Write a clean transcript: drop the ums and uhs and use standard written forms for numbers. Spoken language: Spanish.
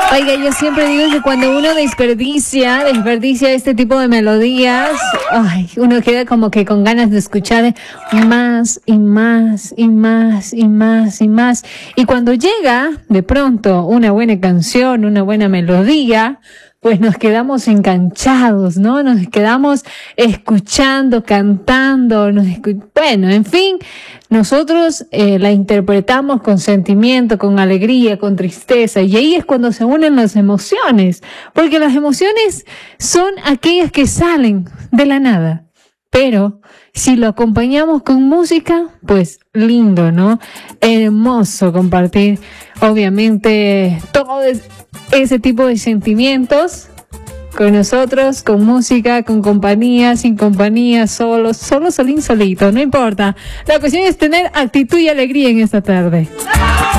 Oiga, yo siempre digo que cuando uno desperdicia este tipo de melodías, ay, uno queda como que con ganas de escuchar más y más y más y más y más. Y cuando llega de pronto una buena canción, una buena melodía, pues nos quedamos enganchados, ¿no? Nos quedamos escuchando, cantando, bueno, en fin, nosotros la interpretamos con sentimiento, con alegría, con tristeza, y ahí es cuando se unen las emociones, porque las emociones son aquellas que salen de la nada. Pero si lo acompañamos con música, pues lindo, ¿no? Hermoso compartir, obviamente, todo ese tipo de sentimientos con nosotros, con música, con compañía, sin compañía, solo, solito, no importa. La cuestión es tener actitud y alegría en esta tarde.